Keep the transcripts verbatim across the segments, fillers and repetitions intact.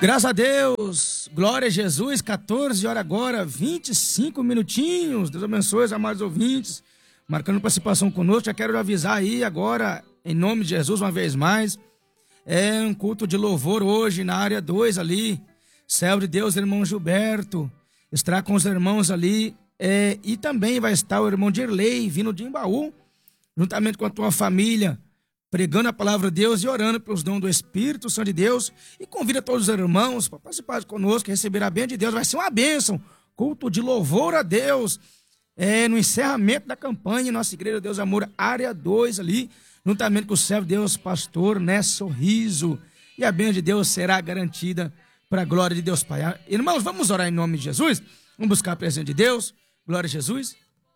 Graças a Deus, glória a Jesus, quatorze horas agora, vinte e cinco minutinhos. Deus abençoe os amados ouvintes, marcando participação conosco. Já quero avisar aí agora, em nome de Jesus, uma vez mais, é um culto de louvor hoje na área dois ali. Servo de Deus, irmão Gilberto, estará com os irmãos ali, é, e também vai estar o irmão Dirley, vindo de Embaú, juntamente com a tua família, pregando a palavra de Deus e orando pelos dons do Espírito Santo de Deus. E convida todos os irmãos para participar conosco, receber a bênção de Deus. Vai ser uma bênção, culto de louvor a Deus, é, no encerramento da campanha, nossa igreja Deus Amor, área dois ali, juntamente com o servo de Deus, pastor Né Sorriso. E a bênção de Deus será garantida para a glória de Deus Pai. Irmãos, vamos orar em nome de Jesus? Vamos buscar a presença de Deus. Glória a Jesus.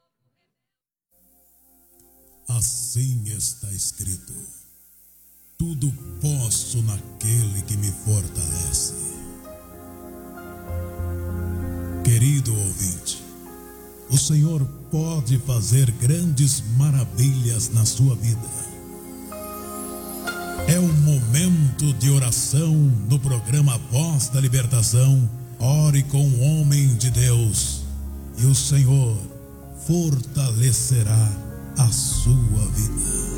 Assim está escrito: tudo posso naquele que me fortalece. Querido ouvinte, o Senhor pode fazer grandes maravilhas na sua vida. É um momento de oração no programa Voz da Libertação. Ore com o homem de Deus e o Senhor fortalecerá a sua vida.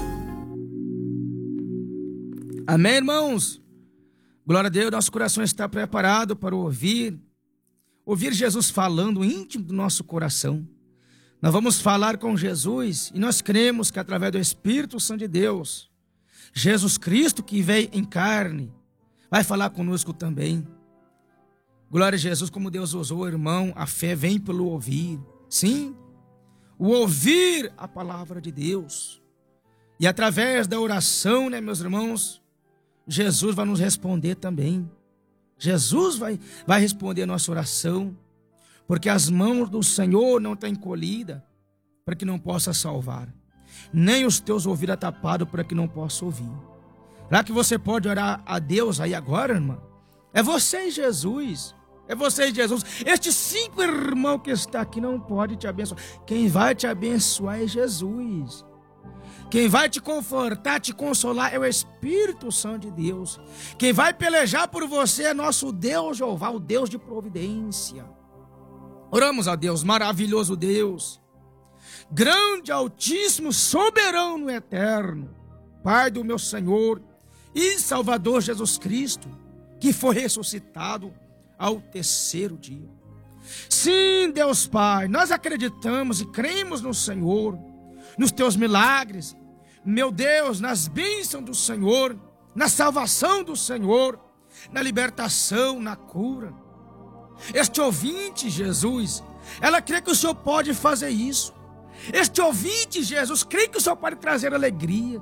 Amém, irmãos? Glória a Deus, nosso coração está preparado para ouvir, ouvir Jesus falando íntimo do nosso coração. Nós vamos falar com Jesus e nós cremos que através do Espírito Santo de Deus, Jesus Cristo que veio em carne, vai falar conosco também. Glória a Jesus, como Deus usou, irmão, a fé vem pelo ouvir. Sim, o ouvir a palavra de Deus. E através da oração, né, meus irmãos, Jesus vai nos responder também. Jesus vai, vai responder a nossa oração, porque as mãos do Senhor não estão encolhidas para que não possa salvar, nem os teus ouvidos tapados para que não possa ouvir. Será que você pode orar a Deus aí agora, irmã? É você e Jesus. É você e Jesus. Este cinco irmão que está aqui não pode te abençoar. Quem vai te abençoar é Jesus. Quem vai te confortar, te consolar é o Espírito Santo de Deus. Quem vai pelejar por você é nosso Deus Jeová, o Deus de providência. Oramos a Deus, maravilhoso Deus, grande, altíssimo, soberano, eterno, Pai do meu Senhor e Salvador Jesus Cristo, que foi ressuscitado ao terceiro dia. Sim, Deus Pai, nós acreditamos e cremos no Senhor, nos teus milagres, meu Deus, nas bênçãos do Senhor, na salvação do Senhor, na libertação, na cura. Este ouvinte, Jesus, ela crê que o Senhor pode fazer isso. Este ouvinte, Jesus, crê que o Senhor pode trazer alegria.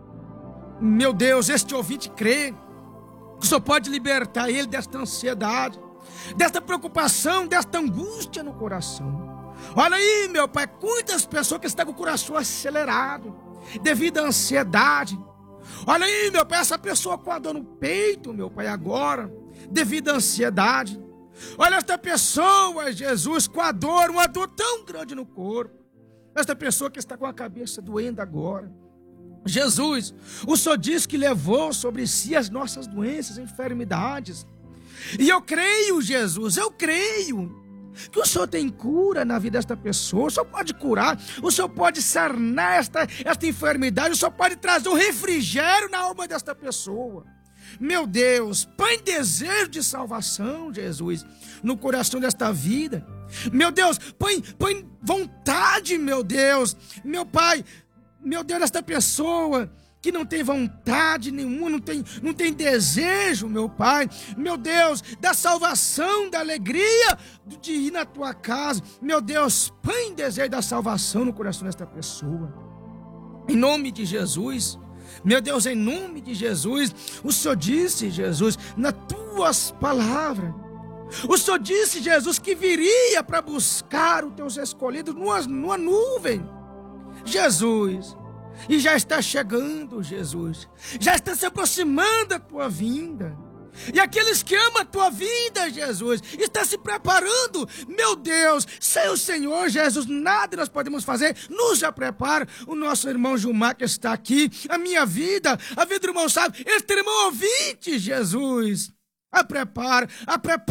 Meu Deus, este ouvinte crê que o Senhor pode libertar ele desta ansiedade, desta preocupação, desta angústia no coração. Olha aí, meu Pai, quantas pessoas que estão com o coração acelerado devido à ansiedade. Olha aí, meu Pai, essa pessoa com a dor no peito, meu Pai, agora, devido à ansiedade. Olha esta pessoa, Jesus, com a dor, uma dor tão grande no corpo. Esta pessoa que está com a cabeça doendo agora. Jesus, o Senhor diz que levou sobre si as nossas doenças, enfermidades. E eu creio, Jesus, eu creio que o Senhor tem cura na vida desta pessoa. O Senhor pode curar, o Senhor pode sanar esta, esta enfermidade, o Senhor pode trazer um refrigério na alma desta pessoa. Meu Deus, põe desejo de salvação, Jesus, no coração desta vida. Meu Deus, põe, põe vontade, meu Deus, meu Pai, meu Deus, esta pessoa que não tem vontade nenhuma, não tem, não tem desejo, meu Pai, meu Deus, da salvação, da alegria de ir na tua casa, meu Deus, põe desejo da salvação no coração desta pessoa, em nome de Jesus, meu Deus, em nome de Jesus. O Senhor disse, Jesus, nas tuas palavras, o Senhor disse, Jesus, que viria para buscar os teus escolhidos numa, numa nuvem, Jesus, e já está chegando, Jesus, já está se aproximando a tua vinda, e aqueles que amam a tua vinda, Jesus, está se preparando, meu Deus, sem o Senhor, Jesus, nada nós podemos fazer, nos já prepara, o nosso irmão Gilmar que está aqui, a minha vida, a vida do irmão Sábio, este irmão ouvinte, Jesus, A prepara, a prepara.